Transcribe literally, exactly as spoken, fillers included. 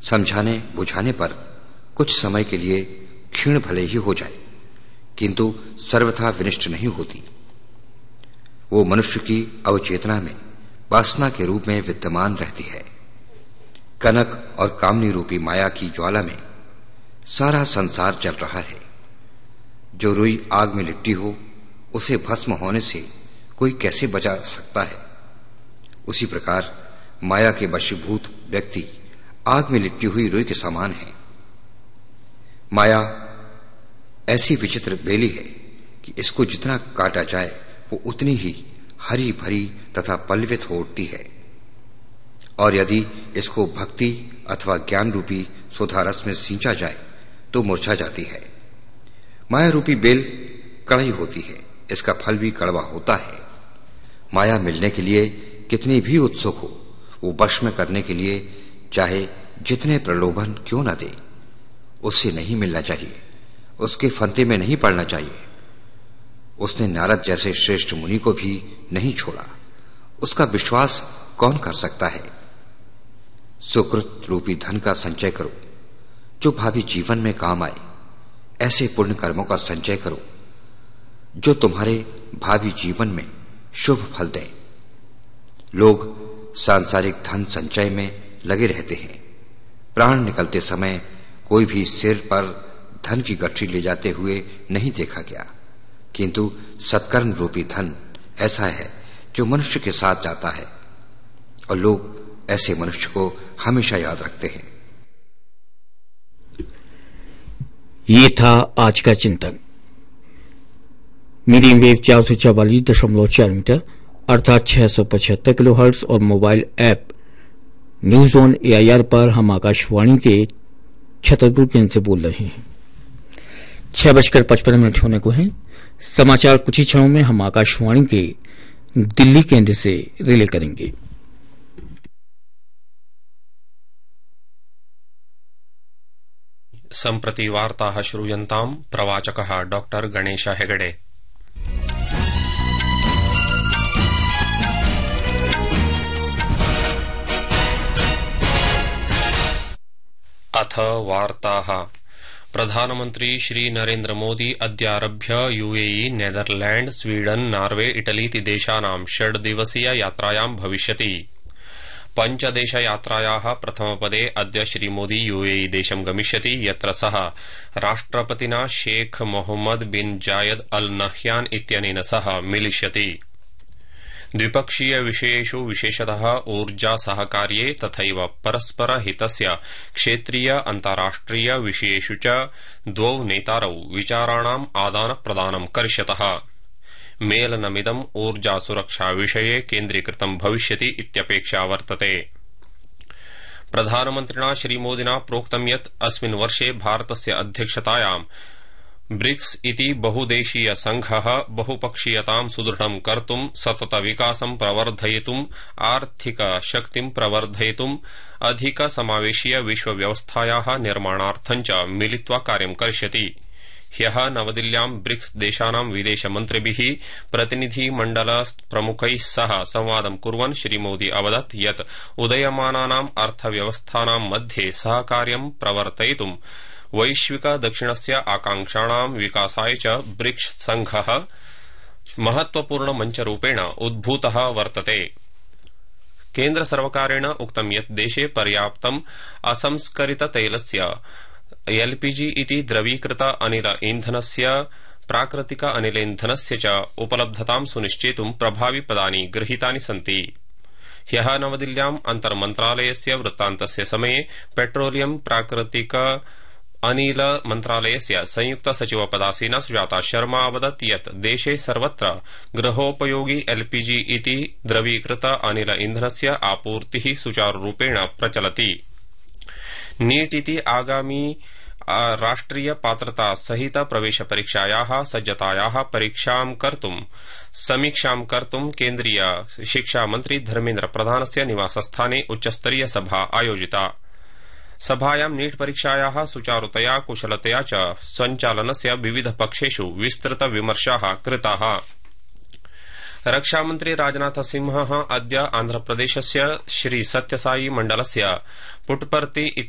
समझाने बुझाने पर कुछ समय के लिए क्षीण भले ही हो जाए, किंतु सर्वथा विनिष्ट नहीं होती। वो मनुष्य की अवचेतना में वासना के रूप में विद्यमान रहती है। कनक और कामनी रूपी माया की ज्वाला में सारा संसार चल रहा है। जो रुई आग में लिपटी हो, उसे भस्म होने से कोई कैसे बचा सकता है? उसी प्रकार माया के वशीभूत व्यक्ति आग में लिपटी हुई रुई के समान है। माया ऐसी विचित्र बेली है कि इसको जितना काटा जाए वो उतनी ही हरी भरी तथा पल्लवित हो उठती है, और यदि इसको भक्ति अथवा ज्ञान रूपी सुधारस में सींचा जाए तो मुरझा जाती है। माया रूपी बेल कड़वी होती है, इसका फल भी कड़वा होता है। माया मिलने के लिए कितनी भी उत्सुक हो, वो वश में करने के लिए चाहे जितने प्रलोभन क्यों न दे, उससे नहीं मिलना चाहिए, उसके फंदे में नहीं पड़ना चाहिए। उसने नारद जैसे श्रेष्ठ मुनि को भी नहीं छोड़ा, उसका विश्वास कौन कर सकता है? सुकृत रूपी धन का संचय करो जो भावी जीवन में काम आए। ऐसे पुण्य कर्मों का संचय करो जो तुम्हारे भावी जीवन में शुभ फल दें। लोग सांसारिक धन संचय में लगे रहते हैं। प्राण निकलते समय कोई भी सिर पर धन की गठरी ले जाते हुए नहीं देखा गया, किंतु सत्कर्म रूपी धन ऐसा है जो मनुष्य के साथ जाता है, और लोग ऐसे मनुष्य को हमेशा याद रखते हैं। ये था आज का चिंतन। मीडियम वेव चार सौ चवालीस दशमलव चार मीटर अर्थात छह सौ पचहत्तर किलो हर्ट्ज और mobile app news on AIR पर हम आकाशवाणी के छतरपुर केंद्र से बोल रहे हैं। छह बजकर पचपन मिनट होने को हैं। समाचार कुछ ही क्षणों में हम आकाशवाणी के दिल्ली केंद्र से रिले करेंगे। सम्प्रति वार्ताः श्रूयन्ताम्। प्रवाचकः डॉक्टर गणेश हेगडे। अथ वार्ताः। प्रधानमन्त्री Shri Narendra Modi अद्यारभ्य UAE, Netherland, Sweden, Norway, इटलीति देशानां षड्दिवसीय यात्रायां भविष्यति। पञ्चदेशयात्रायाः प्रथमपदे अद्य श्रीमोदी यूएई देशं गमिष्यति, यत्र सः राष्ट्रपतिना शेख मोहम्मद बिन जायद अल नह्यान इत्यनेन सह मिलिष्यति। द्विपक्षीय विषयेषु विशेषतः ऊर्जा सहकार्ये तथैव परस्पर हितस्य क्षेत्रीय अन्ताराष्ट्रिय विषयेषु च द्वौ नेतारौ विचाराणाम् आदान प्रदानं करिष्यतः। मेलनमिदम् ऊर्जा सुरक्षा विषये केन्द्रीकृतं भविष्यति इत्यपेक्षा वर्तते। प्रधानमन्त्रिणा श्रीमोदिना प्रोक्तं यत् अस्मिन् वर्षे भारतस्य अध्यक्षतायां ब्रिक्स इति बहुदेशीय संघः बहुपक्षीयतां सुदृढं कर्तुं, सतत विकासं प्रवर्धयितुं, आर्थिक शक्तिं प्रवर्धयितुं, अधिक समावेशीय विश्वव्यवस्थायाः निर्माणार्थं च मिलित्वा कार्यं करिष्यति। ह्यः नवदिल्ल्यां ब्रिक्स देशानां विदेशमन्त्रिभिः प्रतिनिधिमण्डल प्रमुखैः सह संवादं कुर्वन् श्रीमोदी अवदत् यत् उदयमानानाम् अर्थव्यवस्थानां मध्ये सहकार्यं प्रवर्तयितुं वैश्विक दक्षिणस्य आकांक्षाणां विकासाय च ब्रिक्स संघः महत्वपूर्ण मञ्चरूपेण उद्भूतः वर्तते। केन्द्र सर्वकारेण उक्तं यत् देशे पर्याप्तम् असंस्करित तैलस्य एलपीजी इति द्रवीकृत अनिल ईंधनस्य प्राकृतिक अनिलेन्धनस्य च उपलब्धतां सुनिश्चेतुं प्रभावि पदानि गृहीतानि सन्ति। ह्यः नवदिल्ल्याम् अन्तर्मन्त्रालयस्य वृत्तान्तस्य समये पेट्रोलियम प्राकृतिक अनिल मन्त्रालयस्य संयुक्त सचिव पदासीना सुजाता शर्मा अवदत् यत् देशे सर्वत्र गृहोपयोगी एलपीजी इति द्रवीकृत अनिल ईंधनस्य आपूर्तिः सुचारुरूपेण प्रचलति। नीट इति आगामी राष्ट्रिय पात्रता सहित प्रवेश परीक्षायाः सज्जतायाः परीक्षां कर्तुं समीक्षां कर्तुं केन्द्रीय शिक्षा मंत्री धर्मेन्द्र प्रधानस्य निवासस्थाने उच्चस्तरीय सभा आयोजिता। सभायां नीट परीक्षायाः सुचारुतया कुशलतया च सञ्चालनस्य विविध पक्षेषु विस्तृत विमर्शाः कृताः। रक्षामन्त्री राजनाथ सिंहः अद्य आन्ध्रप्रदेशस्य श्री सत्यसाई मण्डलस्य पुट्पर्ति